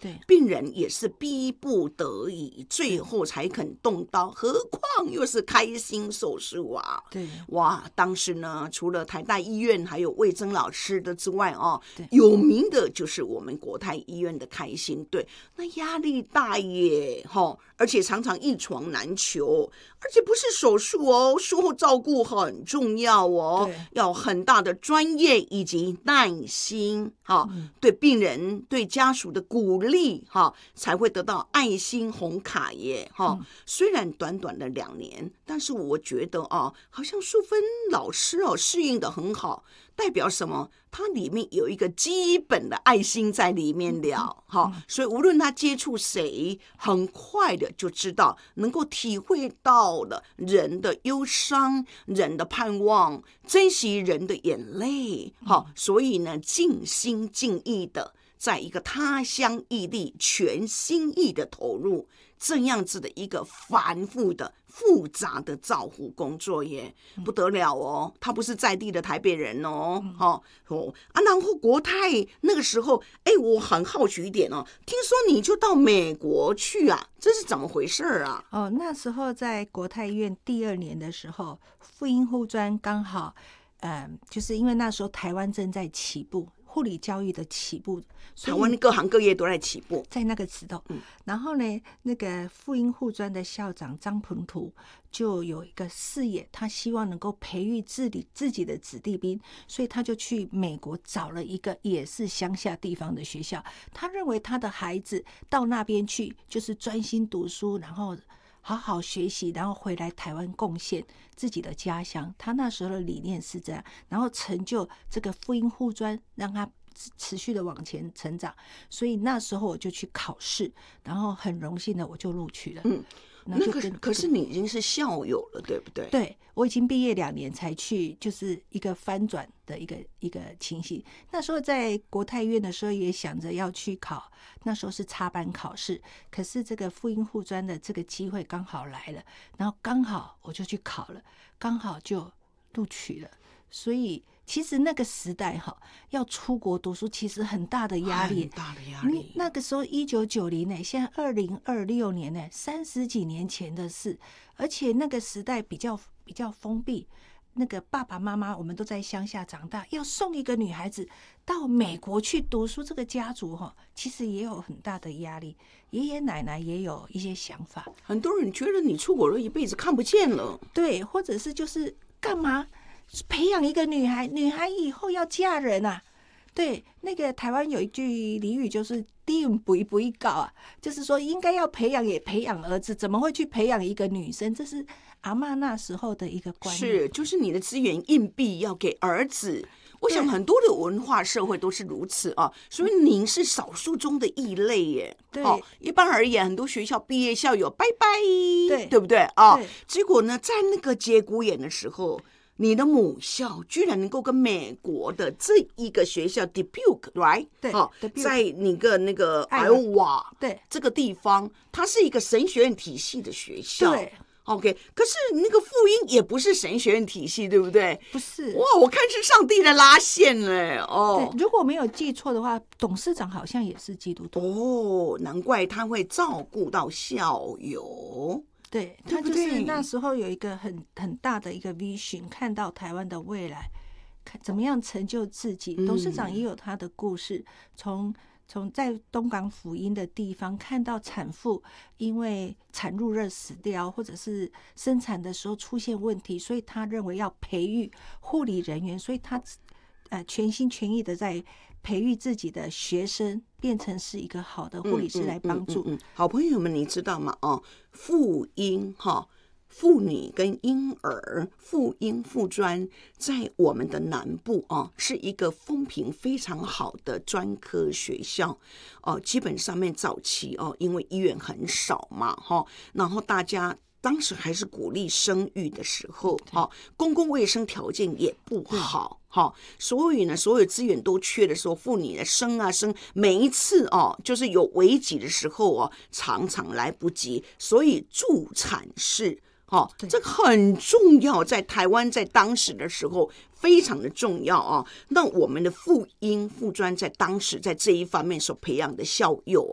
对， 病人也是逼不得已，最后才肯动刀，何况又是开心手术啊！ 对， 哇，当时呢，除了台大医院还有魏征老师的之外对， 有名的就是我们国泰医院的开心队，那压力大耶，而且常常一床难求，而且不是手术哦，术后照顾很重要哦，要很大的专业以及耐心，对病人对家属的鼓励，才会得到爱心红卡耶，虽然短短的2年，但是我觉得好像淑芬老师适应的很好，代表什么？它里面有一个基本的爱心在里面了，所以无论他接触谁，很快的就知道，能够体会到了人的忧伤、人的盼望，珍惜人的眼泪，所以呢，尽心尽意的，在一个他乡异地，全心意的投入。这样子的一个繁复的复杂的照护工作耶，不得了哦！他不是在地的台北人哦，然后国泰那个时候，我很好奇一点哦，听说你就到美国去啊，这是怎么回事啊？ 那时候在国泰医院第2年的时候，妇婴护专刚好，就是因为那时候台湾正在起步。护理教育的起步， 台湾各行各业都在起步， 在那个时候，然后呢，那个妇婴护专的校长张鹏图就有一个视野，他希望能够培育自己的子弟兵，所以他就去美国找了一个也是乡下地方的学校，他认为他的孩子到那边去就是专心读书，然后好好学习，然后回来台湾贡献自己的家乡。他那时候的理念是这样，然后成就这个妇婴护专，让他持续的往前成长。所以那时候我就去考试，然后很荣幸的我就录取了。 可是你已经是校友了，对不对？ 对，我已经毕业2年才去，就是一个翻转的一个情形。那时候在国泰医院的时候，也想着要去考，那时候是插班考试，可是这个妇婴护专的这个机会刚好来了，然后刚好我就去考了，刚好就录取了。所以其实那个时代要出国读书其实很大的压力， 很大的压力。 那个时候1990年，现在2026年呢，30几年前的事，而且那个时代比较封闭。那个爸爸妈妈我们都在乡下长大，要送一个女孩子到美国去读书，这个家族其实也有很大的压力，爷爷奶奶也有一些想法。 很多人觉得你出国了一辈子看不见了， 对，或者是就是干嘛培养一个女孩以后要嫁人啊？对，那个台湾有一句俚语就是"低不不搞啊"，就是说应该要培养也培养儿子，怎么会去培养一个女生？这是阿嬷那时候的一个观念。 是，就是你的资源硬币要给儿子。我想很多的文化社会都是如此啊，所以您是少数中的异类耶。 对， 一般而言，很多学校毕业校友拜拜， 对不对啊？结果呢，在那个节骨眼的时候，你的母校居然能够跟美国的这一个学校 Dubuque right 对， 在那个Iowa 对这个地方，它是一个神学院体系的学校。 对。 OK， 可是那个妇婴也不是神学院体系，对不对？ 不是。 哇，我看是上帝的拉线嘞。 对，如果没有记错的话，董事长好像也是基督徒。 难怪他会照顾到校友。 对，他就是那时候有一个很大的一个 vision， 看到台湾的未来，怎么样成就自己。董事长也有他的故事，从在东港辅英的地方看到产妇因为产褥热死掉，或者是生产的时候出现问题，所以他认为要培育护理人员，所以他全心全意的在培育自己的学生，变成是一个好的护理师来帮助。 好朋友们，你知道吗？妇婴妇女跟婴儿妇婴妇专在我们的南部是一个风评非常好的专科学校。基本上面早期因为医院很少嘛然后大家当时还是鼓励生育的时候公共卫生条件也不好所以呢，所有资源都缺的时候，妇女的生，每一次就是有危急的时候常常来不及，所以助产士这个很重要，在台湾在当时的时候非常的重要那我们的妇婴妇专在当时在这一方面所培养的校友